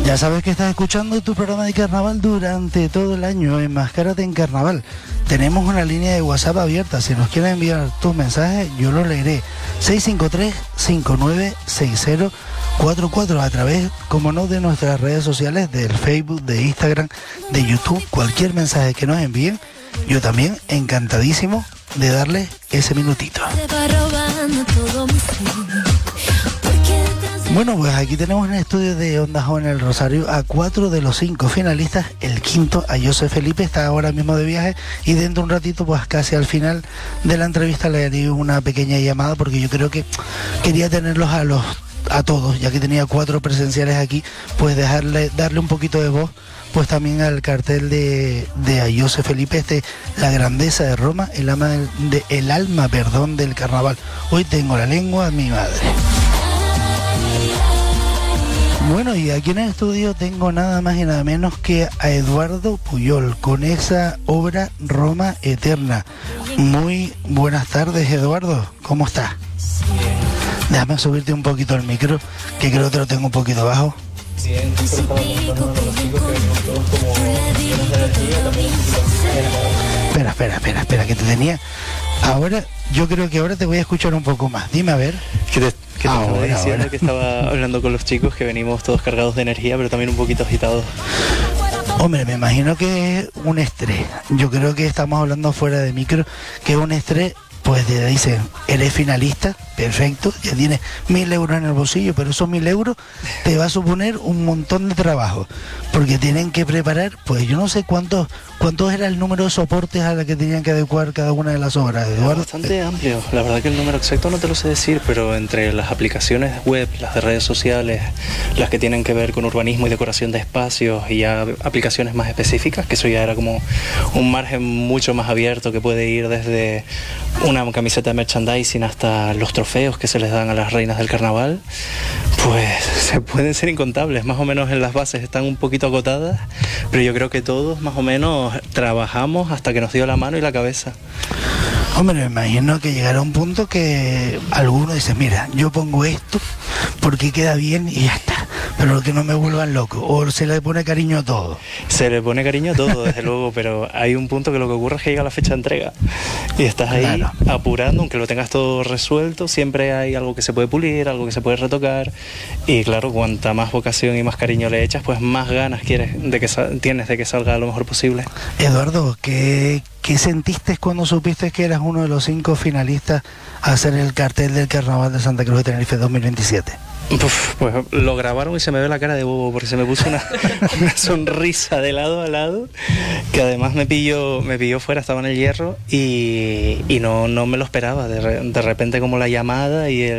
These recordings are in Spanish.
Ya sabes que estás escuchando tu programa de carnaval durante todo el año, Enmascárate en Carnaval. Tenemos una línea de WhatsApp abierta, si nos quieres enviar tus mensajes, yo lo leeré. 653-596044 a través, como no, de nuestras redes sociales, del Facebook, de Instagram, de YouTube. Cualquier mensaje que nos envíen, yo también encantadísimo de darle ese minutito. Bueno, pues aquí tenemos en el estudio de Onda Joven El Rosario a 4 de los 5 finalistas. El quinto, a José Felipe, está ahora mismo de viaje y dentro de un ratito, pues casi al final de la entrevista, le haré una pequeña llamada porque yo creo que quería tenerlos a todos, ya que tenía 4 presenciales aquí, pues darle un poquito de voz pues también al cartel de a José Felipe, la grandeza de Roma, el alma del carnaval. Hoy tengo la lengua de mi madre. Bueno, y aquí en el estudio tengo nada más y nada menos que a Eduardo Puyol con esa obra Roma Eterna. Muy buenas tardes, Eduardo, ¿cómo estás? Déjame subirte un poquito el micro, que creo que te lo tengo un poquito bajo. Bien, siempre estaba contando con los chicos que venimos todos como llenos de energía, también Espera, que te tenía. Ahora, yo creo que ahora te voy a escuchar un poco más. Dime a ver. que te estaba diciendo que estaba hablando con los chicos que venimos todos cargados de energía, pero también un poquito agitados. Hombre, me imagino que es un estrés. Yo creo que estamos hablando fuera de micro, que es un estrés. Pues te dicen, eres finalista, perfecto, ya tienes 1.000 euros en el bolsillo, pero esos 1.000 euros te va a suponer un montón de trabajo, porque tienen que preparar, pues yo no sé cuántos era el número de soportes a la que tenían que adecuar cada una de las obras, Eduardo. Bastante amplio, la verdad que el número exacto no te lo sé decir, pero entre las aplicaciones web, las de redes sociales, las que tienen que ver con urbanismo y decoración de espacios y ya aplicaciones más específicas, que eso ya era como un margen mucho más abierto que puede ir desde una camiseta de merchandising hasta los trofeos que se les dan a las reinas del carnaval, pues se pueden ser incontables. Más o menos en las bases están un poquito agotadas, pero yo creo que todos más o menos trabajamos hasta que nos dio la mano y la cabeza. Hombre, me imagino que llegará un punto que alguno dice, mira, yo pongo esto porque queda bien y ya está, pero que no me vuelvan loco, o se le pone cariño a todo. Se le pone cariño a todo, desde luego, pero hay un punto que lo que ocurre es que llega la fecha de entrega y estás ahí claro, apurando, aunque lo tengas todo resuelto, siempre hay algo que se puede pulir, algo que se puede retocar, y claro, cuanta más vocación y más cariño le echas, pues más ganas tienes de que salga lo mejor posible. Eduardo, ¿qué sentiste cuando supiste que eras uno de los 5 finalistas a hacer el cartel del Carnaval de Santa Cruz de Tenerife 2027? Pues lo grabaron y se me ve la cara de bobo porque se me puso una sonrisa de lado a lado, que además me pilló fuera, estaba en el Hierro y no me lo esperaba. De repente como la llamada y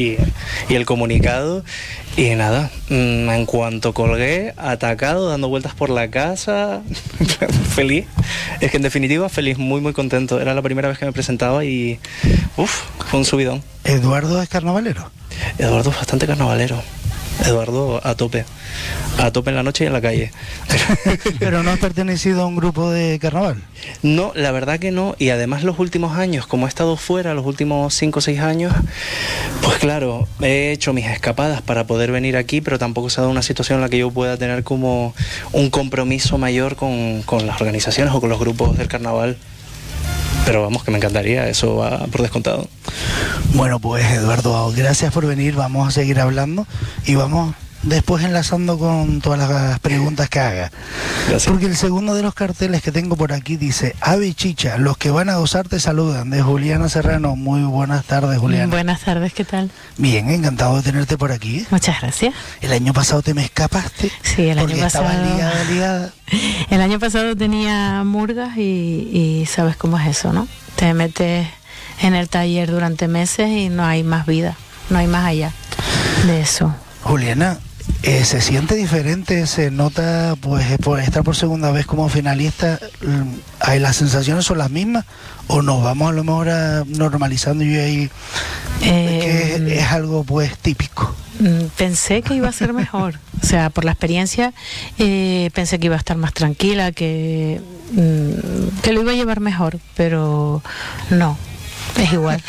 el comunicado, y nada, en cuanto colgué, atacado, dando vueltas por la casa, feliz. Es que en definitiva feliz, muy muy contento. Era la primera vez que me presentaba y fue un subidón. ¿Eduardo es carnavalero? Eduardo es bastante carnavalero. Eduardo a tope en la noche y en la calle. ¿Pero no has pertenecido a un grupo de carnaval? No, la verdad que no, y además los últimos años, como he estado fuera, los últimos 5 o 6 años, pues claro, he hecho mis escapadas para poder venir aquí, pero tampoco se ha dado una situación en la que yo pueda tener como un compromiso mayor con las organizaciones o con los grupos del carnaval. Pero vamos, que me encantaría, eso va por descontado. Bueno, pues Eduardo, gracias por venir, vamos a seguir hablando y vamos después enlazando con todas las preguntas que haga. Gracias. Porque el segundo de los carteles que tengo por aquí dice, Ave Chicha, los que van a gozar te saludan, de Juliana Serrano. Muy buenas tardes, Juliana. Buenas tardes, ¿qué tal? Bien, encantado de tenerte por aquí. Muchas gracias. El año pasado te me escapaste. Sí, el año pasado. Porque estaba liada. El año pasado tenía murgas y sabes cómo es eso, ¿no? Te metes en el taller durante meses y no hay más vida, no hay más allá de eso. Juliana, se siente diferente, se nota, pues por estar por segunda vez como finalista, ¿las sensaciones son las mismas o nos vamos a lo mejor normalizando y ahí que es algo pues típico? Pensé que iba a ser mejor, o sea, por la experiencia pensé que iba a estar más tranquila, que lo iba a llevar mejor, pero no. Es igual.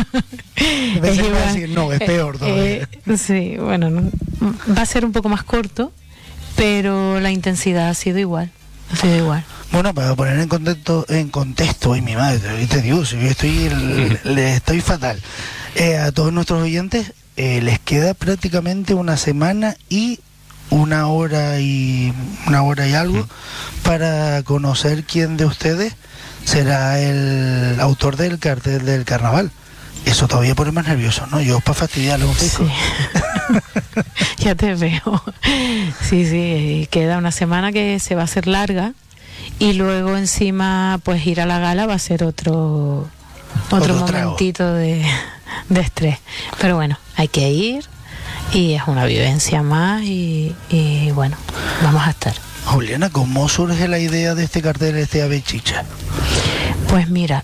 Es igual. Decir, no, es peor todavía. Sí, bueno, va a ser un poco más corto pero la intensidad ha sido igual. Bueno, para poner en contexto, y mi madre, te digo, si yo estoy fatal. A todos nuestros oyentes les queda prácticamente una semana y una hora y algo para conocer quién de ustedes será el autor del cartel del carnaval. Eso todavía pone más nervioso, ¿no? Yo para fastidiarlo un poco. Sí. Ya te veo. Sí, queda una semana que se va a hacer larga y luego encima pues ir a la gala va a ser otro momentito de estrés. Pero bueno, hay que ir y es una vivencia más y bueno, vamos a estar. Juliana, ¿cómo surge la idea de este cartel, este Ave Chicha? Pues mira,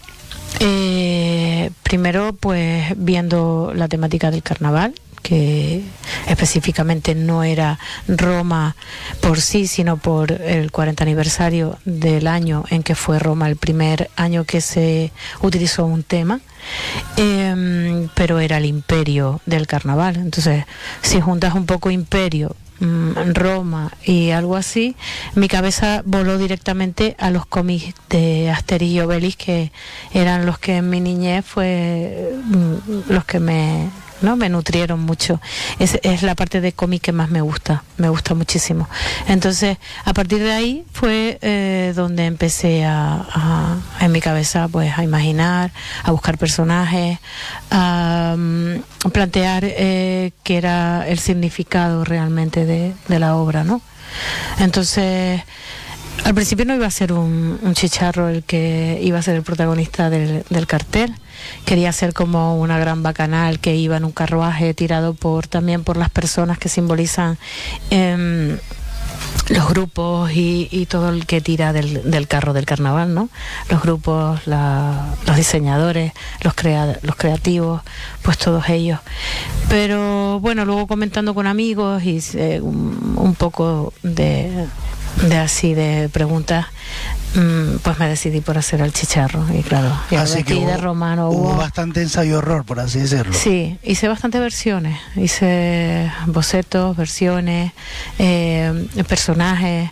primero pues viendo la temática del carnaval, que específicamente no era Roma por sí, sino por el 40 aniversario del año en que fue Roma el primer año que se utilizó un tema, pero era el imperio del carnaval. Entonces, si juntas un poco imperio, Roma y algo así, mi cabeza voló directamente a los cómics de Asterix y Obelix, que eran los que en mi niñez fue los que me nutrieron mucho. Es la parte de cómic que más me gusta muchísimo. Entonces, a partir de ahí fue donde empecé en mi cabeza pues a imaginar, a buscar personajes, a plantear qué era el significado realmente de la obra, ¿no? Entonces, al principio no iba a ser un chicharro el que iba a ser el protagonista del cartel. Quería ser como una gran bacanal que iba en un carruaje tirado también por las personas que simbolizan los grupos y todo el que tira del carro del carnaval, ¿no? Los grupos, los diseñadores, los creativos, pues todos ellos. Pero bueno, luego comentando con amigos y un poco de preguntas, pues me decidí por hacer el chicharro. Y claro, así que de romano hubo bastante ensayo-error, por así decirlo. Sí, hice bastantes versiones, hice bocetos, versiones, personajes,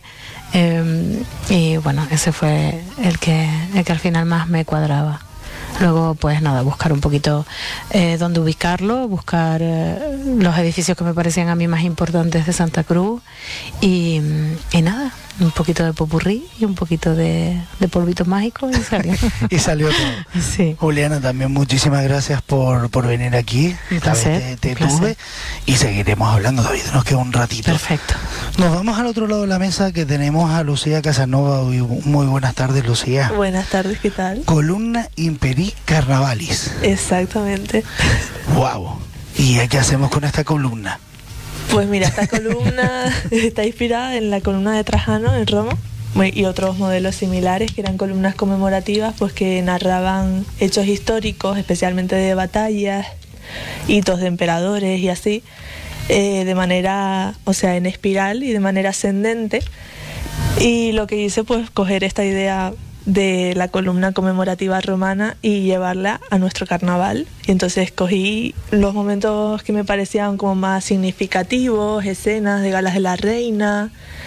y bueno, ese fue el que al final más me cuadraba. Luego, pues nada, buscar un poquito dónde ubicarlo, buscar los edificios que me parecían a mí más importantes de Santa Cruz y nada, un poquito de popurrí y un poquito de polvitos mágicos y salió. Y salió todo. Sí. Juliana, también muchísimas gracias por venir aquí. Esta vez te tuve y seguiremos hablando, David, nos queda un ratito. Perfecto. Nos vamos al otro lado de la mesa, que tenemos a Lucía Casanova. Muy buenas tardes, Lucía. Buenas tardes, ¿qué tal? Columna Imperi Carnavalis. Exactamente. Wow. ¿Y qué hacemos con esta columna? Pues mira, esta columna está inspirada en la columna de Trajano en Roma y otros modelos similares que eran columnas conmemorativas, pues que narraban hechos históricos, especialmente de batallas, hitos de emperadores y así, de manera, o sea, en espiral y de manera ascendente. Y lo que hice, pues, coger esta idea de la columna conmemorativa romana y llevarla a nuestro carnaval. Y entonces escogí los momentos que me parecían como más significativos, escenas de galas de la reina,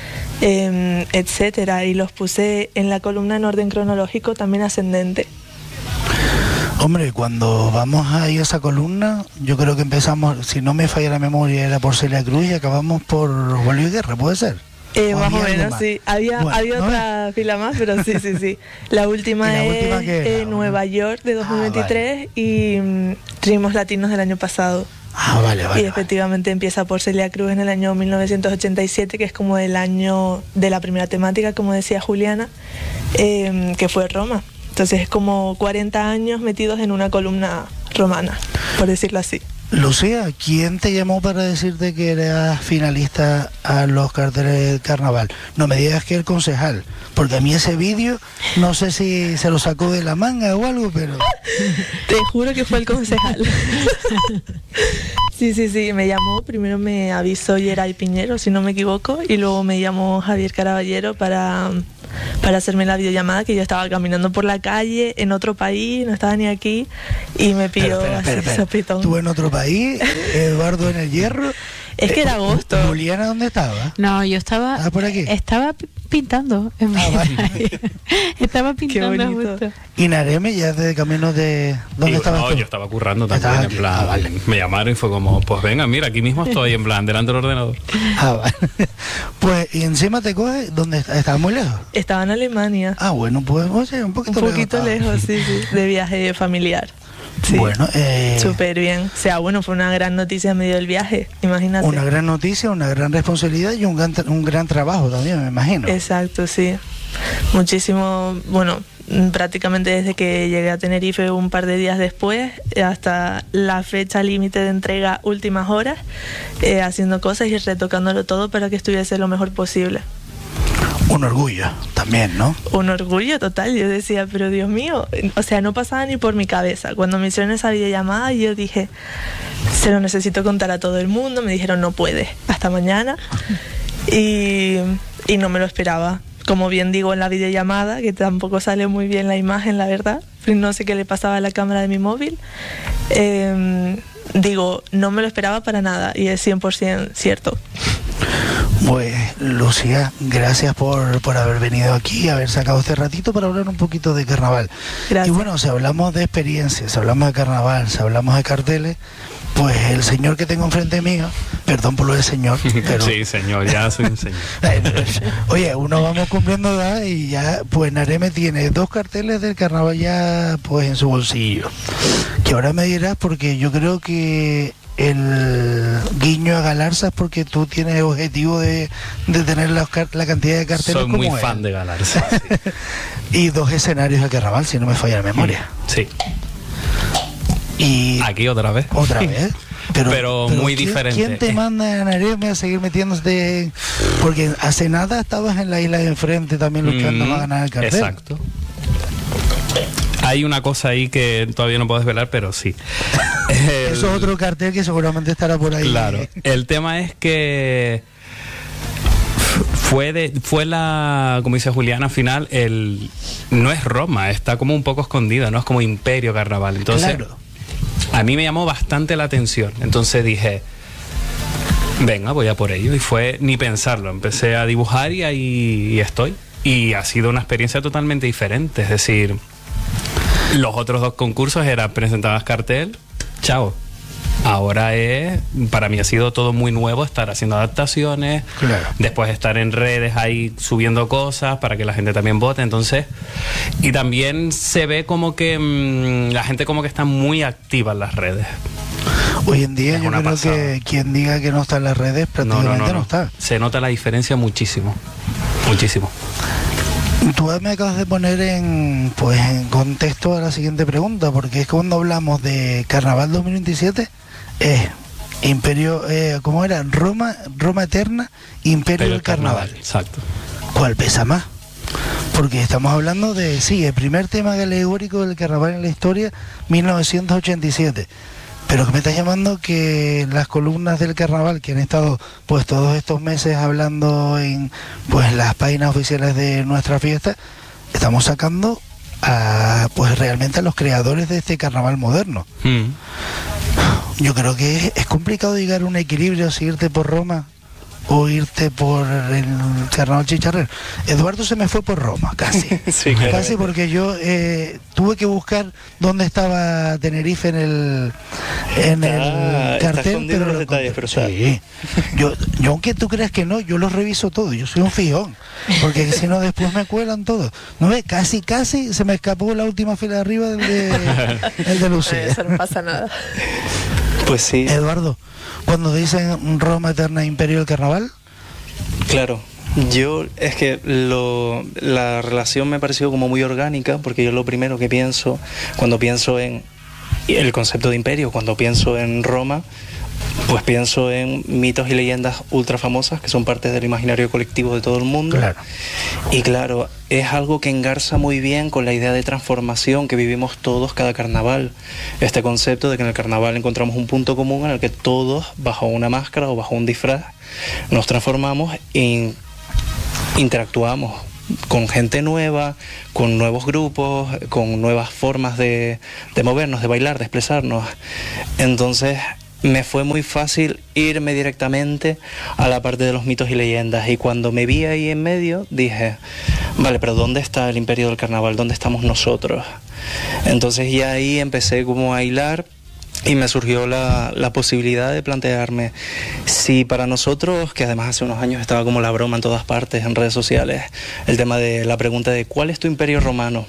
etcétera, y los puse en la columna en orden cronológico, también ascendente. Hombre, cuando vamos a ir a esa columna, yo creo que empezamos, si no me falla la memoria, era por Celia Cruz y acabamos por Juan Luis Guerra, ¿puede ser? Más o menos, sí. Había otra fila más, pero sí. La última es en Nueva York de 2023 vale. Y Triunfos Latinos del año pasado. Vale. Y efectivamente empieza por Celia Cruz en el año 1987, que es como el año de la primera temática, como decía Juliana, que fue Roma. Entonces es como 40 años metidos en una columna romana, por decirlo así. Lucía, ¿quién te llamó para decirte que eras finalista a los carteles del carnaval? No me digas que el concejal, porque a mí ese vídeo, no sé si se lo sacó de la manga o algo, pero... Te juro que fue el concejal. Sí, me llamó, primero me avisó Geray Piñero, si no me equivoco, y luego me llamó Javier Caraballero para hacerme la videollamada, que yo estaba caminando por la calle en otro país, no estaba ni aquí, y me pidió así sopetón. ¿Tú en otro país? ¿Eduardo en el Hierro? Es que era agosto. ¿Juliana dónde estaba? No, yo estaba... Ah, por aquí. Estaba pintando. Vale. Estaba pintando Qué bonito. justo. Y Nareme ya de camino de... ¿Dónde estabas No, tú? yo estaba currando también, Estabas en aquí. plan, Ah, vale. me llamaron y fue como, pues venga, mira, aquí mismo estoy, en plan, delante del ordenador. Ah, vale. Pues, y encima te coge, ¿dónde estás? ¿Muy lejos? Estaba en Alemania. Ah, bueno, pues, oye, un Un poquito poquito Ah. lejos, sí, de viaje familiar. Sí. Bueno, Súper bien. O sea, bueno, fue una gran noticia en medio del viaje, imagínate. una gran noticia, una gran responsabilidad y un gran trabajo también, me imagino. Exacto, sí. Muchísimo, bueno, prácticamente desde que llegué a Tenerife un par de días después hasta la fecha límite de entrega últimas horas, haciendo cosas y retocándolo todo para que estuviese lo mejor posible. Un orgullo también, ¿no? Un orgullo total, yo decía, pero Dios mío, o sea, no pasaba ni por mi cabeza. Cuando me hicieron esa videollamada yo dije, se lo necesito contar a todo el mundo, me dijeron, no puedes, hasta mañana, y no me lo esperaba. Como bien digo en la videollamada, que tampoco sale muy bien la imagen, la verdad, no sé qué le pasaba a la cámara de mi móvil, digo, no me lo esperaba para nada y es 100% cierto. Pues, Lucía, gracias por haber venido aquí, haber sacado este ratito para hablar un poquito de carnaval. Gracias. Y bueno, si hablamos de experiencias, si hablamos de carnaval, si hablamos de carteles, pues el señor que tengo enfrente mío, perdón por lo de señor, pero... Sí, señor, ya soy un señor. Oye, uno vamos cumpliendo edad y ya, pues Nareme tiene 2 carteles del carnaval ya, pues en su bolsillo. Que ahora me dirás, porque yo creo que el guiño a Galarza es porque tú tienes objetivo de tener la cantidad de carteles Soy como muy él. fan de Galarza. Sí. Y 2 escenarios de carnaval, si no me falla la memoria. Sí. Y Aquí otra vez. otra vez. Pero muy diferente. ¿Quién te manda a Nareme a seguir metiéndose? Porque hace nada estabas en la isla de enfrente también luchando para ganar el cartel. Exacto. Hay una cosa ahí que todavía no puedo desvelar, pero sí. Eso es otro cartel que seguramente estará por ahí. Claro. El tema es que fue la, como dice Juliana, al final, no es Roma, está como un poco escondida, no es como Imperio Carnaval. Entonces, Claro. a mí me llamó bastante la atención. Entonces dije, venga, voy a por ello. Y fue ni pensarlo, empecé a dibujar y ahí estoy. Y ha sido una experiencia totalmente diferente. Es decir, los otros 2 concursos eran presentadas cartel, chao. Ahora para mí ha sido todo muy nuevo, estar haciendo adaptaciones, Claro. después estar en redes ahí subiendo cosas para que la gente también vote. Entonces, y también se ve como que la gente como que está muy activa en las redes. Hoy en día Es yo una creo pasada. que quien diga que no está en las redes prácticamente no está. Se nota la diferencia muchísimo, muchísimo. Tú me acabas de poner en contexto a la siguiente pregunta, porque es que cuando hablamos de Carnaval 2027 es Imperio, ¿cómo era? Roma Eterna, Imperio del Carnaval. Exacto. ¿Cuál pesa más? Porque estamos hablando de, sí, el primer tema alegórico del carnaval en la historia, 1987. Pero que me estás llamando que las columnas del carnaval que han estado pues todos estos meses hablando en pues las páginas oficiales de nuestra fiesta, estamos sacando a pues realmente a los creadores de este carnaval moderno. Yo creo que es complicado llegar a un equilibrio si irte por Roma o irte por el carnaval chicharrero. Eduardo se me fue por Roma, casi. Sí, Casi porque yo tuve que buscar dónde estaba Tenerife en el Está cartel. escondido Pero los lo detalles, encontré. pero sí. Yo aunque tú creas que no, yo los reviso todo. Yo soy un fijón. Porque si no, después me cuelan todo. ¿No ves? Casi se me escapó la última fila de arriba el de Lucía. Eso no pasa nada. Pues sí, Eduardo, cuando dicen Roma Eterna Imperio del Carnaval, claro. Yo, es que la relación me ha parecido como muy orgánica, porque yo lo primero que pienso, cuando pienso en el concepto de imperio, cuando pienso en Roma, pues pienso en mitos y leyendas ultra famosas que son parte del imaginario colectivo de todo el mundo. Claro. Y claro, es algo que engarza muy bien con la idea de transformación que vivimos todos cada carnaval. Este concepto de que en el carnaval encontramos un punto común en el que todos, bajo una máscara o bajo un disfraz, nos transformamos e interactuamos con gente nueva, con nuevos grupos, con nuevas formas de movernos, de bailar, de expresarnos. Entonces, me fue muy fácil irme directamente a la parte de los mitos y leyendas, y cuando me vi ahí en medio dije, vale, pero ¿dónde está el imperio del carnaval? ¿Dónde estamos nosotros? Entonces ya ahí empecé como a hilar y me surgió la posibilidad de plantearme si para nosotros, que además hace unos años estaba como la broma en todas partes, en redes sociales, el tema de la pregunta de ¿cuál es tu imperio romano?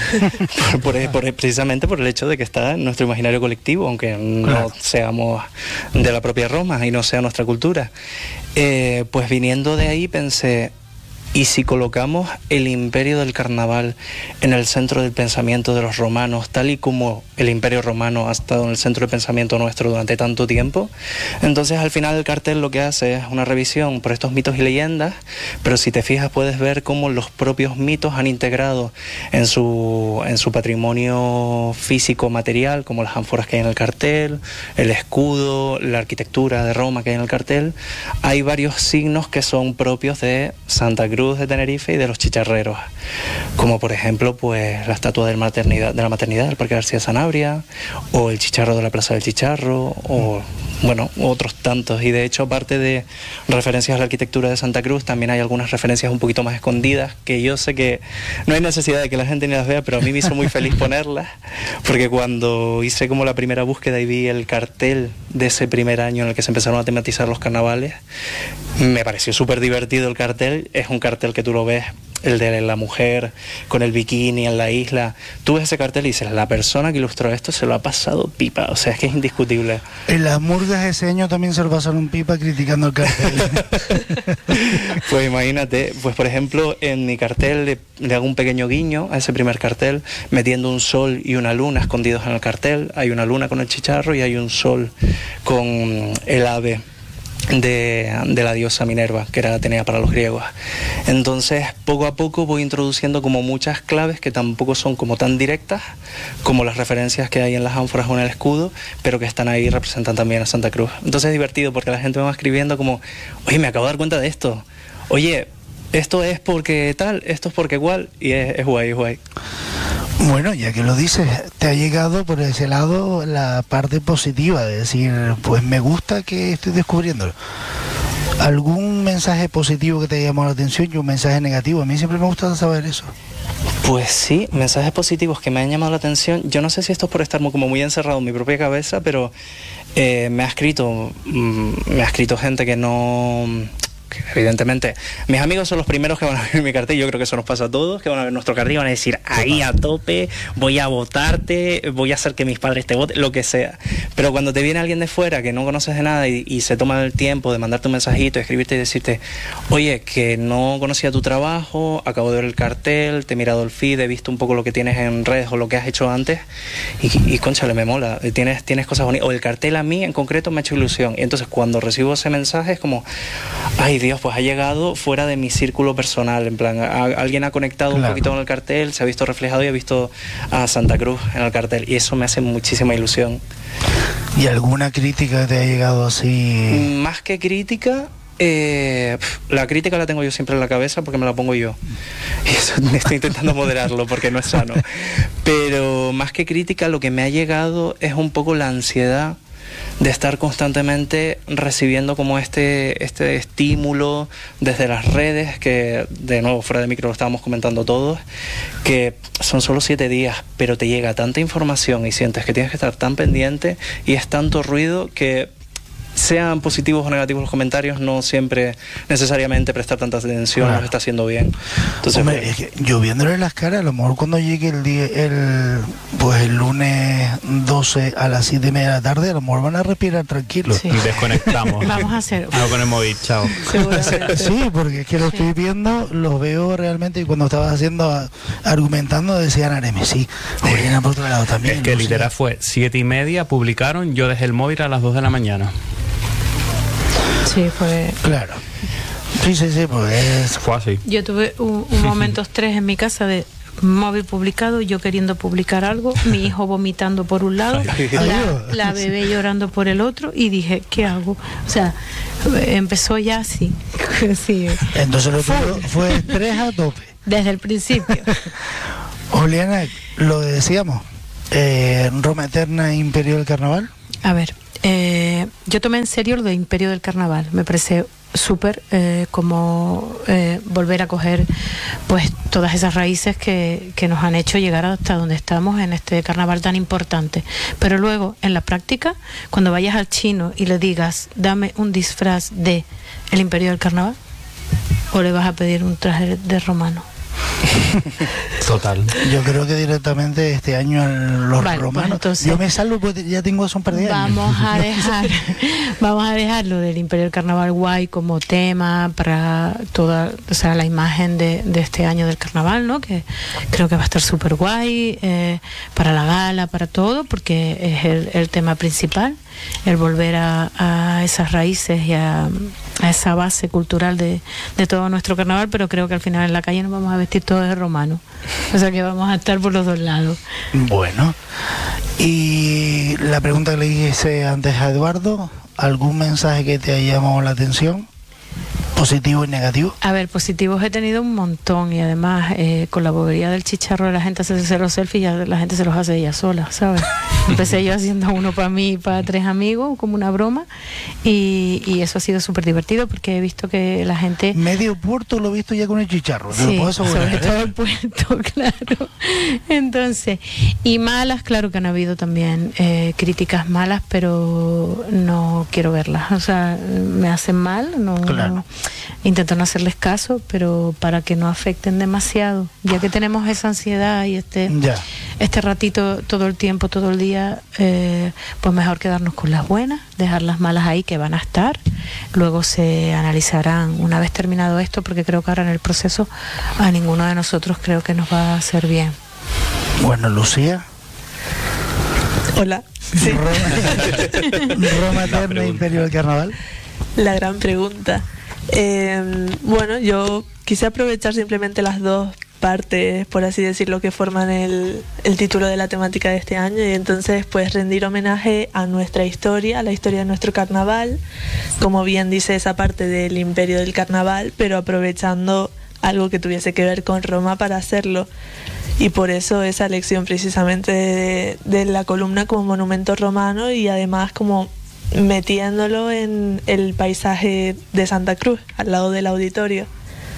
Precisamente por el hecho de que está en nuestro imaginario colectivo, aunque no seamos de la propia Roma y no sea nuestra cultura. Pues viniendo de ahí pensé, ¿y si colocamos el imperio del carnaval en el centro del pensamiento de los romanos, tal y como el imperio romano ha estado en el centro del pensamiento nuestro durante tanto tiempo? Entonces al final el cartel lo que hace es una revisión por estos mitos y leyendas, pero si te fijas puedes ver cómo los propios mitos han integrado en su patrimonio físico material, como las ánforas que hay en el cartel, el escudo, la arquitectura de Roma que hay en el cartel. Hay varios signos que son propios de Santa Cruz de Tenerife y de los chicharreros, como por ejemplo pues la estatua de la maternidad del Parque García Sanabria, o el chicharro de la Plaza del Chicharro, o bueno, otros tantos. Y de hecho, aparte de referencias a la arquitectura de Santa Cruz, también hay algunas referencias un poquito más escondidas, que yo sé que no hay necesidad de que la gente ni las vea, pero a mí me hizo muy feliz ponerlas, porque cuando hice como la primera búsqueda y vi el cartel de ese primer año en el que se empezaron a tematizar los carnavales, me pareció súper divertido el cartel. Es un cartel que tú lo ves, el de la mujer con el bikini en la isla. Tú ves ese cartel y dices, la persona que ilustró esto se lo ha pasado pipa, o sea, es que es indiscutible. En las murgas ese año también se lo pasaron pipa criticando el cartel. Pues imagínate, pues por ejemplo, en mi cartel le hago un pequeño guiño a ese primer cartel, metiendo un sol y una luna escondidos en el cartel. Hay una luna con el chicharro y hay un sol con el ave de la diosa Minerva, que era Atenea para los griegos. Entonces, poco a poco voy introduciendo como muchas claves que tampoco son como tan directas como las referencias que hay en las ánforas o en el escudo, pero que están ahí y representan también a Santa Cruz. Entonces es divertido porque la gente me va escribiendo como, oye, me acabo de dar cuenta de esto, oye, esto es porque tal, esto es porque igual, y es guay, es guay. Bueno, ya que lo dices, te ha llegado por ese lado la parte positiva de decir, pues me gusta que estoy descubriéndolo. ¿Algún mensaje positivo que te haya llamado la atención y un mensaje negativo? A mí siempre me gusta saber eso. Pues sí, mensajes positivos que me han llamado la atención. Yo no sé si esto es por estar como muy encerrado en mi propia cabeza, pero me ha escrito gente que no... Evidentemente, mis amigos son los primeros que van a ver mi cartel. Yo creo que eso nos pasa a todos, que van a ver nuestro cartel y van a decir, ahí a tope, voy a votarte, voy a hacer que mis padres te voten, lo que sea. Pero cuando te viene alguien de fuera que no conoces de nada y se toma el tiempo de mandarte un mensajito, escribirte y decirte, oye, que no conocía tu trabajo, acabo de ver el cartel, te he mirado el feed, he visto un poco lo que tienes en redes o lo que has hecho antes y cónchale, me mola, tienes cosas bonitas, o el cartel a mí en concreto me ha hecho ilusión. Y entonces cuando recibo ese mensaje es como, ay Dios, pues ha llegado fuera de mi círculo personal, en plan, alguien ha conectado un poquito con el cartel, se ha visto reflejado y ha visto a Santa Cruz en el cartel, y eso me hace muchísima ilusión. ¿Y alguna crítica que te ha llegado así? Más que crítica, la crítica la tengo yo siempre en la cabeza porque me la pongo yo, y eso estoy intentando moderarlo porque no es sano, pero más que crítica lo que me ha llegado es un poco la ansiedad de estar constantemente recibiendo como este estímulo desde las redes, que de nuevo fuera de micro lo estábamos comentando todos, que son solo 7 días, pero te llega tanta información y sientes que tienes que estar tan pendiente y es tanto ruido que, sean positivos o negativos los comentarios, no siempre necesariamente prestar tanta atención nos está haciendo bien. Entonces, hombre, es que yo viéndole las caras, a lo mejor cuando llegue el lunes 12 a las 7:30 de la tarde, a lo mejor van a respirar tranquilos. Sí. Y desconectamos. Vamos a hacer. No con el móvil, chao. Sí, porque es que lo estoy viendo, lo veo realmente, y cuando estabas argumentando decían Aremi, sí, Oriana por otro lado también. Es que literal fue 7:30, publicaron, yo dejé el móvil a las 2 de la mañana. Sí, fue... Claro. Sí, pues... Fue así. Yo tuve un momento estrés en mi casa de móvil publicado, yo queriendo publicar algo, mi hijo vomitando por un lado, la bebé llorando por el otro, y dije, ¿qué hago? O sea, empezó ya así. Sí. Entonces lo tuyo fue estrés a tope. Desde el principio. Juliana, lo decíamos, Roma Eterna, Imperio del Carnaval. A ver, yo tomé en serio lo de Imperio del Carnaval. Me parece súper como volver a coger pues todas esas raíces que nos han hecho llegar hasta donde estamos en este carnaval tan importante. Pero luego, en la práctica, cuando vayas al chino y le digas, dame un disfraz de el Imperio del Carnaval, o le vas a pedir un traje de romano. Total. Yo creo que directamente este año en los Vale, romanos. pues entonces, yo me salvo porque ya tengo eso un par de años. Vamos a dejar lo del Imperio del Carnaval guay como tema para toda, o sea, la imagen de este año del carnaval, ¿no? Que creo que va a estar súper guay para la gala, para todo, porque es el tema principal, el volver a esas raíces y a esa base cultural de todo nuestro carnaval. Pero creo que al final en la calle nos vamos a vestir todos de romano, o sea que vamos a estar por los dos lados. Bueno, y la pregunta que le hice antes a Eduardo, ¿algún mensaje que te haya llamado la atención? ¿Positivo y negativo? A ver, positivos he tenido un montón, y además con la bobería del chicharro de la gente hacerse los selfies, ya la gente se los hace ella sola, ¿sabes? Empecé yo haciendo uno para mí y para 3 amigos, como una broma, y eso ha sido súper divertido porque he visto que la gente... Medio puerto lo he visto ya con el chicharro, te Sí, lo puedo asegurar, sobre ¿eh? todo el puerto, claro. Entonces, y malas, claro que han habido también críticas malas, pero no quiero verlas, o sea, me hacen mal, Claro. Intento no hacerles caso, pero para que no afecten demasiado, ya que tenemos esa ansiedad y Ya. este ratito todo el tiempo, todo el día, pues mejor quedarnos con las buenas, dejar las malas ahí, que van a estar, luego se analizarán una vez terminado esto, porque creo que ahora en el proceso a ninguno de nosotros creo que nos va a hacer bien. Bueno, Lucía. Hola. Sí. Roma Eterna, Imperio del Carnaval. La gran pregunta. Bueno, yo quise aprovechar simplemente las dos partes, por así decirlo, que forman el título de la temática de este año, y entonces pues rendir homenaje a nuestra historia, a la historia de nuestro carnaval, como bien dice esa parte del Imperio del Carnaval, pero aprovechando algo que tuviese que ver con Roma para hacerlo. Y por eso esa elección precisamente de la columna como monumento romano, y además como metiéndolo en el paisaje de Santa Cruz, al lado del auditorio.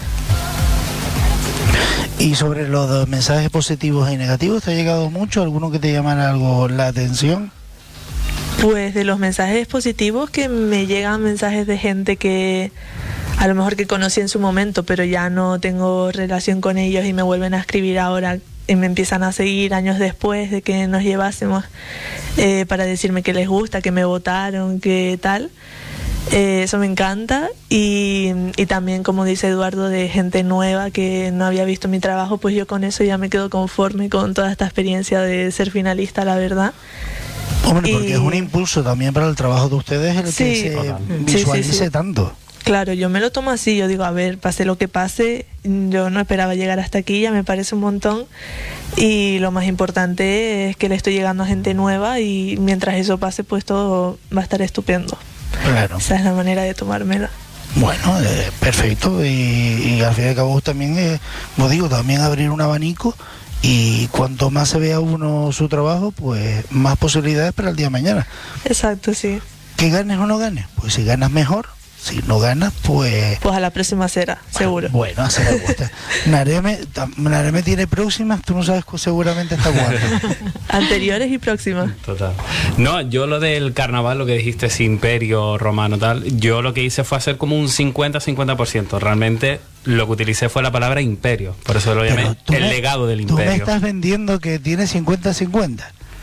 Y sobre los mensajes positivos y negativos, ¿te ha llegado mucho? ¿Alguno que te llamara algo la atención? Pues de los mensajes positivos, que me llegan mensajes de gente que a lo mejor que conocí en su momento, pero ya no tengo relación con ellos y me vuelven a escribir ahora y me empiezan a seguir años después de que nos llevásemos, para decirme que les gusta, que me votaron, que tal. Eso me encanta, y también, como dice Eduardo, de gente nueva que no había visto mi trabajo, pues yo con eso ya me quedo conforme con toda esta experiencia de ser finalista, la verdad. Hombre, porque es un impulso también para el trabajo de ustedes el Sí, que se total. visualice Sí. tanto. Claro, yo me lo tomo así, yo digo, a ver, pase lo que pase, yo no esperaba llegar hasta aquí, ya me parece un montón, y lo más importante es que le estoy llegando a gente nueva, y mientras eso pase, pues todo va a estar estupendo. Claro. Esa es la manera de tomármela. Bueno, perfecto. Y al fin y al cabo también, como digo, también abrir un abanico, y cuanto más se vea uno su trabajo, pues más posibilidades para el día de mañana. Exacto, sí. Que ganes o no ganes, pues si ganas mejor, si no ganas, pues... Pues a la próxima será, seguro. Bueno, a hacer gusta. Nareme tiene próximas, tú no sabes seguramente hasta cuándo. Anteriores y próximas. Total. No, yo lo del carnaval, lo que dijiste, es imperio romano, tal, yo lo que hice fue hacer como un 50-50%. Realmente lo que utilicé fue la palabra imperio. Por eso lo llamé el legado del Tú me imperio. estás vendiendo que tiene 50-50.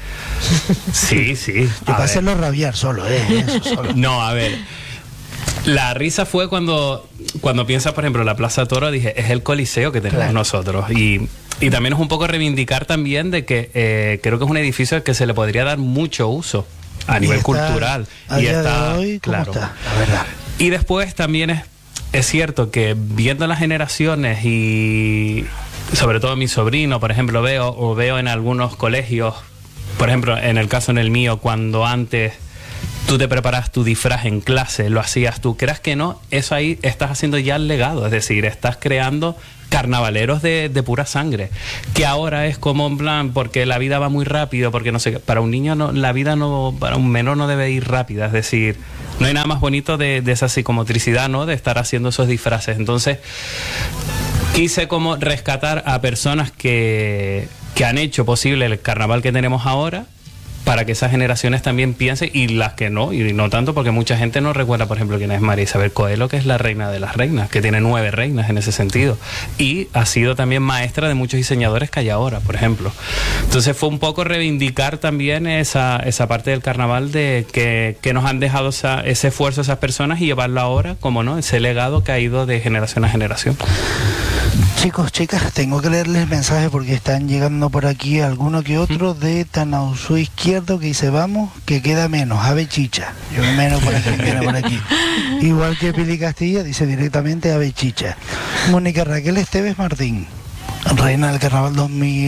Sí, sí. Y para hacerlo rabiar solo, eso solo. No, a ver. La risa fue cuando piensas, por ejemplo, la Plaza Toro, dije, es el coliseo que tenemos nosotros. Y también es un poco reivindicar también de que creo que es un edificio al que se le podría dar mucho uso a nivel cultural. Y está, de hoy, ¿cómo está? La verdad. Y después también es cierto que viendo las generaciones, y sobre todo mi sobrino, por ejemplo, veo en algunos colegios, por ejemplo, en el caso en el mío, cuando antes tú te preparas tu disfraz en clase, lo hacías tú, creas que no, eso ahí estás haciendo ya el legado, es decir, estás creando carnavaleros de pura sangre, que ahora es como en plan, porque la vida va muy rápido, porque no sé, para un niño no, la vida no, para un menor no debe ir rápida, es decir, no hay nada más bonito de esa psicomotricidad, ¿no? De estar haciendo esos disfraces. Entonces, quise como rescatar a personas que han hecho posible el carnaval que tenemos ahora, para que esas generaciones también piensen, y las que no, y no tanto, porque mucha gente no recuerda, por ejemplo, quién es María Isabel Coelho, que es la reina de las reinas, que tiene 9 reinas en ese sentido, y ha sido también maestra de muchos diseñadores que hay ahora, por ejemplo. Entonces fue un poco reivindicar también esa parte del carnaval de que nos han dejado ese esfuerzo esas personas, y llevarlo ahora, como no, ese legado que ha ido de generación a generación. Chicos, chicas, tengo que leerles mensajes porque están llegando por aquí alguno que otro de Tanausú Izquierdo, que dice: vamos, que queda menos, ave chicha. Yo menos por aquí, menos por aquí. Igual que Pili Castilla, dice directamente ave chicha. Mónica Raquel Esteves Martín, reina del carnaval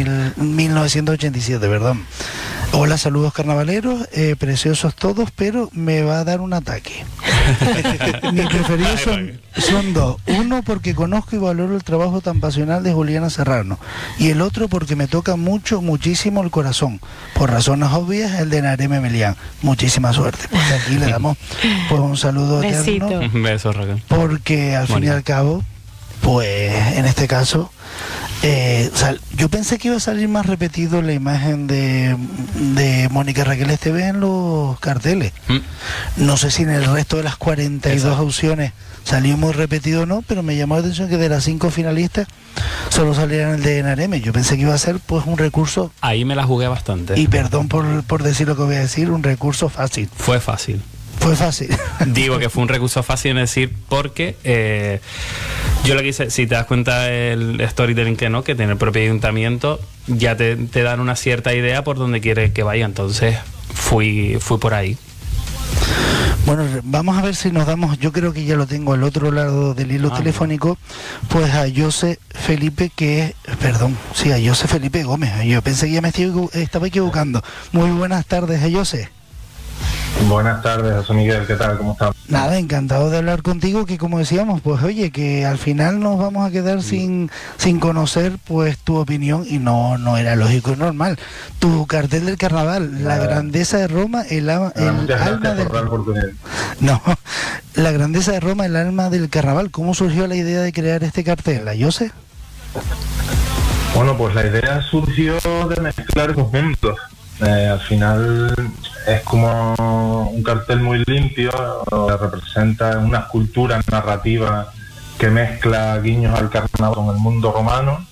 1987, perdón. Hola, saludos carnavaleros, preciosos todos, pero me va a dar un ataque. Mis preferidos son dos. Uno, porque conozco y valoro el trabajo tan pasional de Juliana Serrano, y el otro porque me toca muchísimo el corazón. Por razones obvias, el de Nareme Melián. Muchísima suerte. Pues aquí le damos pues un saludo Besito. eterno. Un beso, Raquel. Porque al fin y al cabo, pues en este caso, yo pensé que iba a salir más repetido la imagen de Mónica Raquel Esteves en los carteles. No sé si en el resto de las 42 opciones salió muy repetido o no, pero me llamó la atención que de las 5 finalistas solo salieran el de Nareme. Yo pensé que iba a ser pues un recurso, Ahí me la jugué bastante. y perdón por decir lo que voy a decir, un recurso fácil. Fue fácil. Fue fácil. Digo que fue un recurso fácil en decir, porque yo lo que hice, si te das cuenta el storytelling que tiene el propio ayuntamiento, ya te dan una cierta idea por donde quiere que vaya, entonces fui por ahí. Bueno, vamos a ver si nos damos, yo creo que ya lo tengo al otro lado del hilo telefónico, pues a José Felipe, a José Felipe Gómez. Yo pensé que ya me estaba equivocando. Muy buenas tardes, a José. Buenas tardes, José Miguel, ¿qué tal? ¿Cómo estás? Nada, encantado de hablar contigo, que como decíamos, pues oye, que al final nos vamos a quedar sin conocer pues tu opinión, y no era lógico y normal. Tu cartel del carnaval, la grandeza de Roma, el alma del... No, la grandeza de Roma, el alma del carnaval. ¿Cómo surgió la idea de crear este cartel, la José? Bueno, pues la idea surgió de mezclar esos mundos. Al final es como un cartel muy limpio, que representa una escultura narrativa que mezcla guiños al carnaval con el mundo romano,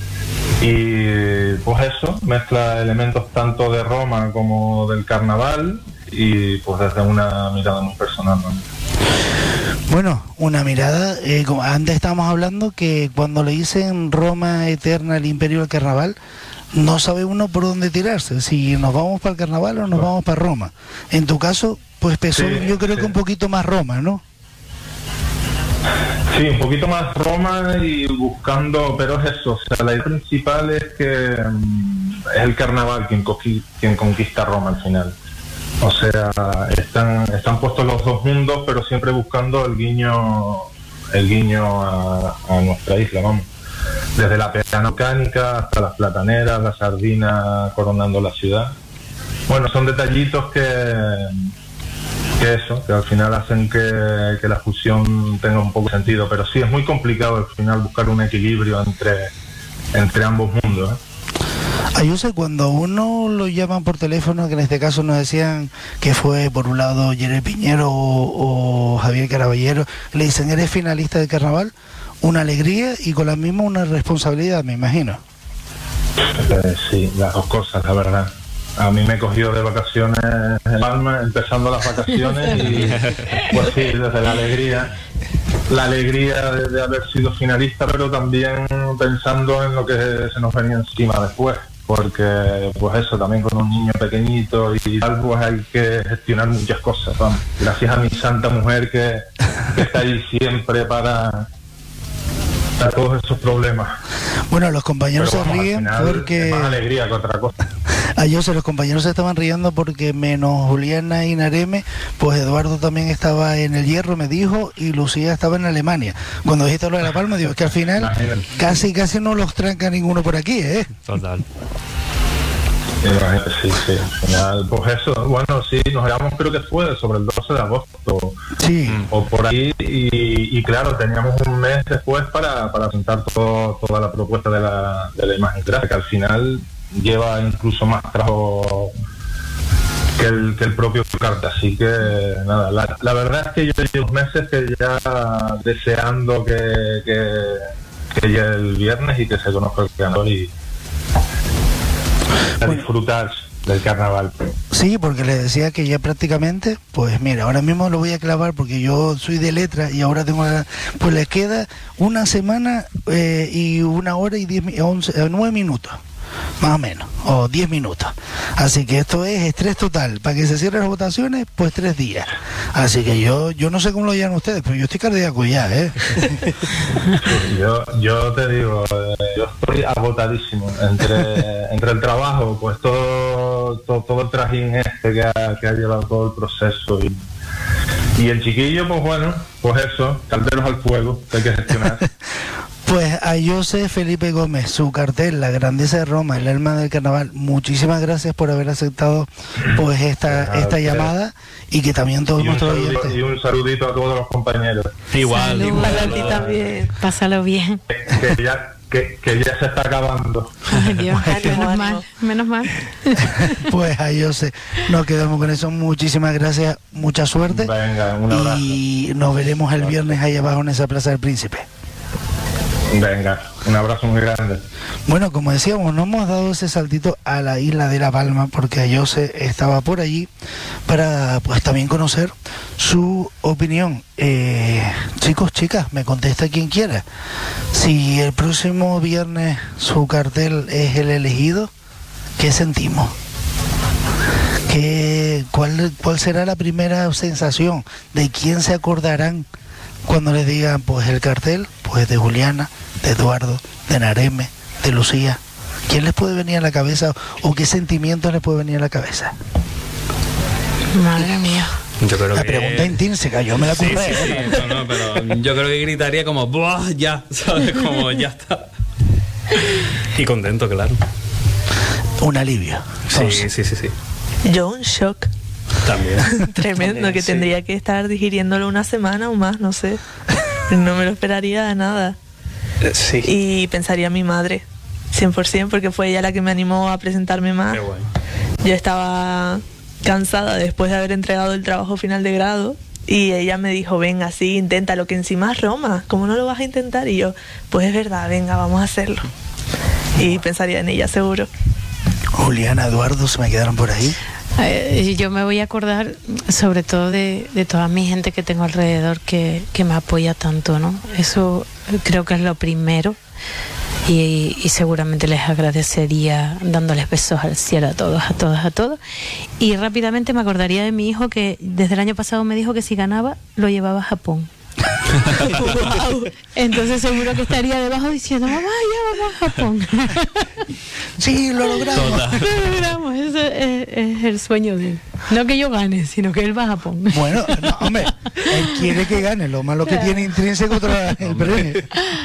y pues eso, mezcla elementos tanto de Roma como del carnaval, y pues desde una mirada muy personal, ¿no? Bueno, una mirada, como antes estábamos hablando, que cuando le dicen Roma eterna, el imperio del carnaval, no sabe uno por dónde tirarse, si nos vamos para el carnaval o nos vamos para Roma. En tu caso, pues pesó, yo creo que un poquito más Roma, ¿no? Sí, un poquito más Roma, y buscando, pero es eso, o sea, la idea principal es que es el carnaval quien conquista Roma al final. O sea, están puestos los dos mundos, pero siempre buscando el guiño a nuestra isla, vamos. Desde la peana volcánica hasta las plataneras, la sardina coronando la ciudad. Bueno, son detallitos que al final hacen que la fusión tenga un poco de sentido, pero sí es muy complicado al final buscar un equilibrio entre ambos mundos, ¿eh? Ayuse, cuando uno lo llaman por teléfono, que en este caso nos decían que fue por un lado Jerry Piñero o Javier Caraballero, le dicen: eres finalista del carnaval, una alegría y con la misma una responsabilidad, me imagino. Sí, las dos cosas, la verdad. A mí me cogió de vacaciones en Palma, empezando las vacaciones, y pues sí, desde la alegría de haber sido finalista, pero también pensando en lo que se nos venía encima después, porque pues eso, también con un niño pequeñito y tal, pues hay que gestionar muchas cosas, vamos. Gracias a mi santa mujer que está ahí siempre para todos esos problemas. Bueno, los compañeros se ríen porque... Es más alegría que otra cosa. Jose, los compañeros se estaban riendo porque menos Juliana y Nareme, pues Eduardo también estaba en el Hierro, me dijo, y Lucía estaba en Alemania. Cuando dijiste lo de La Palma, digo, es que al final casi no los tranca ninguno por aquí, ¿eh? Total. Sí. Al final, pues eso, bueno, sí, nos llamamos, creo que fue sobre el 12 de agosto. Sí. O por ahí, y claro, teníamos un mes después para presentar toda la propuesta de la imagen gráfica, que al final lleva incluso más trabajo que el propio cartel. Así que nada, la verdad es que yo llevo meses que ya deseando que llegue el viernes y que se conozca el ganador y a disfrutar del carnaval. Sí, porque les decía que ya prácticamente, pues mira, ahora mismo lo voy a clavar porque yo soy de letra y ahora tengo pues les queda una semana y 1 hora y 9 minutos. Más o menos, o 10 minutos. Así que esto es estrés total. Para que se cierren las votaciones, pues 3 días. Así que yo no sé cómo lo llaman ustedes, pero yo estoy cardíaco ya, ¿eh? Yo te digo, yo estoy agotadísimo entre el trabajo, pues todo el trajín que ha llevado todo el proceso y el chiquillo, pues bueno, pues eso, calderos al fuego que hay que gestionar. Pues a Jose Felipe Gómez, su cartel, La Grandeza de Roma, el alma del carnaval, muchísimas gracias por haber aceptado pues esta llamada y que también todos nuestros oyentes. Y un saludito a todos los compañeros. Igual. Para ti también. Pásalo bien. Que ya se está acabando. Ay, Dios, menos mal. Pues a Jose, nos quedamos con eso. Muchísimas gracias, mucha suerte. Venga, un abrazo. Y nos veremos el viernes ahí abajo en esa Plaza del Príncipe. Venga, un abrazo muy grande. Bueno, como decíamos, no hemos dado ese saltito a la isla de La Palma porque Jose estaba por allí para pues también conocer su opinión. Chicos, chicas, me contesta quien quiera. Si el próximo viernes su cartel es el elegido, ¿qué sentimos? ¿Cuál será la primera sensación? ¿De quién se acordarán cuando les digan pues el cartel? Pues de Juliana, de Eduardo, de Nareme, de Lucía. ¿Quién les puede venir a la cabeza o qué sentimientos les puede venir a la cabeza? Madre mía. Yo creo La que... pregunta intrínseca, yo me la ocurre. Sí, no, pero yo creo que gritaría como ¡buah! Ya, ¿sabes? Como ya está. Y contento, claro. Un alivio. Entonces, Sí. Yo un shock. También. Tremendo, También, que sí. tendría que estar digiriéndolo una semana o más, no sé. No me lo esperaría nada. Sí. Y pensaría en mi madre, 100%, porque fue ella la que me animó a presentarme más. Qué guay. Yo estaba cansada después de haber entregado el trabajo final de grado y ella me dijo, venga, sí, inténtalo, que encima es Roma, ¿cómo no lo vas a intentar? Y yo, pues es verdad, venga, vamos a hacerlo. Y pensaría en ella, seguro. Juliana, Eduardo, se me quedaron por ahí. Yo me voy a acordar sobre todo de toda mi gente que tengo alrededor que me apoya tanto, ¿no? Eso creo que es lo primero y seguramente les agradecería dándoles besos al cielo a todos. Y rápidamente me acordaría de mi hijo que desde el año pasado me dijo que si ganaba lo llevaba a Japón. Wow. Entonces seguro que estaría debajo diciendo, mamá, ya vamos a Japón. Sí, lo logramos. Lo logramos, ese es el sueño de él. No que yo gane, sino que él va a Japón. Bueno, no, hombre, él quiere que gane, lo malo que tiene intrínseco el premio.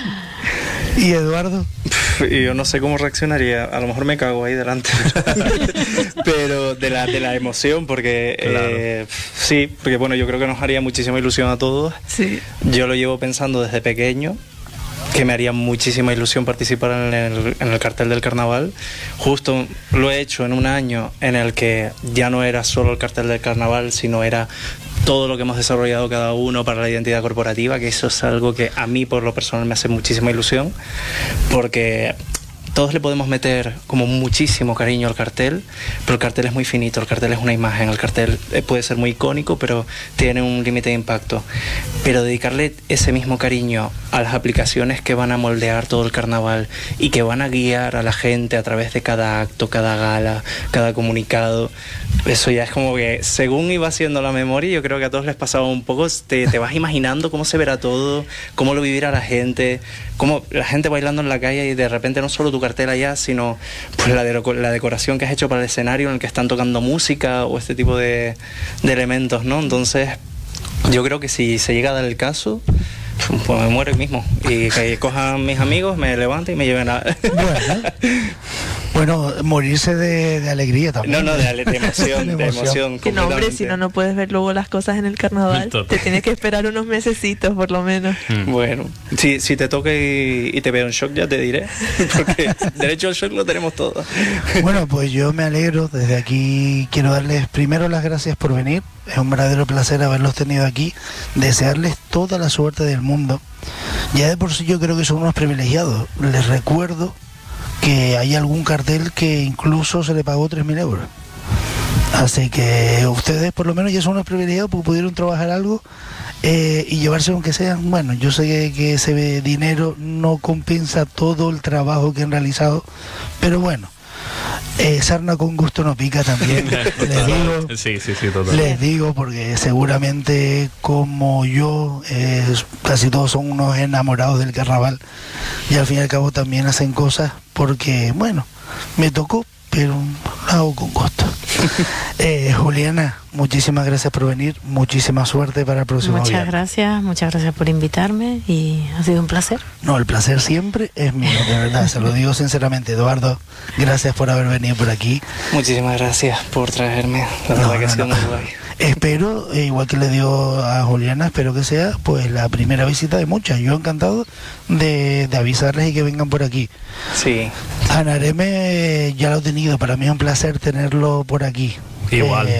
¿Y Eduardo? Yo no sé cómo reaccionaría, a lo mejor me cago ahí delante, pero de la emoción, porque Claro. sí, porque bueno, yo creo que nos haría muchísima ilusión a todos. Sí. Yo lo llevo pensando desde pequeño, que me haría muchísima ilusión participar en el cartel del carnaval. Justo lo he hecho en un año en el que ya no era solo el cartel del carnaval, sino era todo lo que hemos desarrollado cada uno para la identidad corporativa, que eso es algo que a mí por lo personal me hace muchísima ilusión, porque todos le podemos meter como muchísimo cariño al cartel, pero el cartel es muy finito, el cartel es una imagen, el cartel puede ser muy icónico, pero tiene un límite de impacto. Pero dedicarle ese mismo cariño a las aplicaciones que van a moldear todo el carnaval y que van a guiar a la gente a través de cada acto, cada gala, cada comunicado, Eso ya es como que según iba haciendo la memoria, yo creo que a todos les pasaba un poco, te vas imaginando cómo se verá todo, cómo lo vivirá la gente, cómo la gente bailando en la calle y de repente no solo tu cartel allá, sino pues la decoración que has hecho para el escenario en el que están tocando música o este tipo de elementos, ¿no? Entonces yo creo que si se llega a dar el caso, pues me muero mismo y que cojan mis amigos, me levanten y me lleven a... Bueno, morirse de alegría también. No, de emoción, de emoción. Que no, hombre, si no puedes ver luego las cosas en el carnaval. Te tienes que esperar unos mesecitos por lo menos. Bueno, si te toca y te veo en shock ya te diré, porque derecho al shock lo tenemos todos. Bueno, pues yo me alegro, desde aquí quiero darles primero las gracias por venir, es un verdadero placer haberlos tenido aquí, desearles toda la suerte del mundo. Ya de por sí yo creo que son unos privilegiados, les recuerdo que hay algún cartel que incluso se le pagó 3.000 euros. Así que ustedes por lo menos ya son unos privilegiados porque pudieron trabajar algo y llevarse aunque sean, bueno, yo sé que ese dinero no compensa todo el trabajo que han realizado, pero bueno, sarna con gusto no pica también. Les digo, sí, total. Les digo porque seguramente como yo, casi todos son unos enamorados del carnaval y al fin y al cabo también hacen cosas porque, bueno, me tocó, pero lo hago con gusto. Juliana, muchísimas gracias por venir, muchísima suerte para el próximo muchas viernes. Muchas gracias por invitarme y ha sido un placer. No, el placer siempre es mío, de verdad, se lo digo sinceramente. Eduardo, gracias por haber venido por aquí. Muchísimas gracias por traerme, la verdad que ha sido muy guay. Espero, igual que le digo a Juliana, espero que sea pues la primera visita de muchas. Yo encantado de avisarles y que vengan por aquí. Sí. A Nareme ya lo he tenido, para mí es un placer tenerlo por aquí. Igual.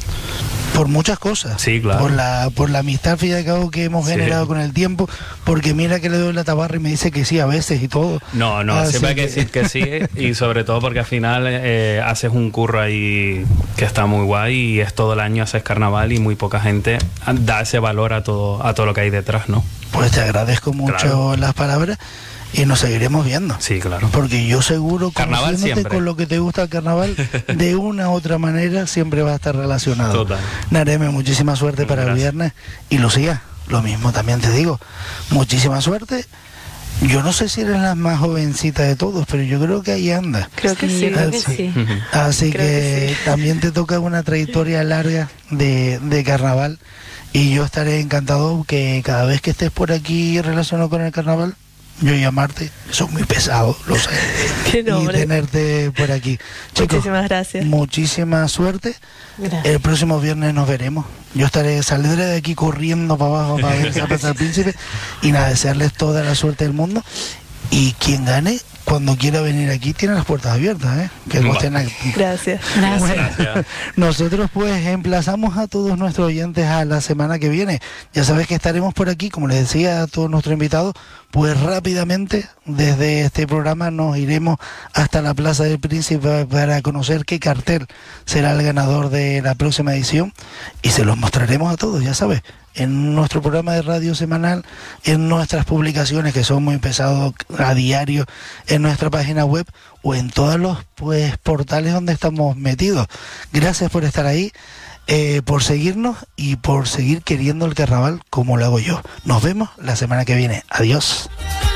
Por muchas cosas. Sí, claro. Por la amistad, fin y al cabo, que hemos generado con el tiempo, porque mira que le doy la tabarra y me dice que sí a veces y todo. No, siempre hay que decir que sí, y sobre todo porque al final haces un curro ahí que está muy guay y es todo el año haces carnaval y muy poca gente da ese valor a todo lo que hay detrás, ¿no? Pues te agradezco mucho las palabras. Y nos seguiremos viendo. Sí, claro. Porque yo seguro, carnaval conociéndote siempre. con lo que te gusta el carnaval, de una u otra manera siempre va a estar relacionado. Total. Nareme, muchísima suerte para el viernes. Y Lucía, lo mismo también te digo. Muchísima suerte. Yo no sé si eres la más jovencita de todos, pero yo creo que ahí anda. Creo que sí. Creo que sí. Así Creo que sí. También te toca una trayectoria larga de carnaval. Y yo estaré encantado que cada vez que estés por aquí relacionado con el carnaval, yo llamarte, son muy pesados, lo sé. Qué nombre. Y tenerte por aquí. Chicos, muchísimas gracias. Muchísima suerte. Gracias. El próximo viernes nos veremos. Yo saldré de aquí corriendo para abajo para ver Zapata al Príncipe. Y nada, desearles toda la suerte del mundo. Y quien gane, cuando quiera venir aquí, tiene las puertas abiertas, ¿eh? Que estén aquí. Gracias. Bueno, nosotros pues emplazamos a todos nuestros oyentes a la semana que viene. Ya sabes que estaremos por aquí, como les decía a todos nuestros invitados, pues rápidamente desde este programa nos iremos hasta la Plaza del Príncipe para conocer qué cartel será el ganador de la próxima edición y se los mostraremos a todos, ya sabes, en nuestro programa de radio semanal, en nuestras publicaciones que son muy pesados a diario, en nuestra página web o en todos los pues portales donde estamos metidos. Gracias por estar ahí, por seguirnos y por seguir queriendo el carnaval como lo hago yo. Nos vemos la semana que viene. Adiós.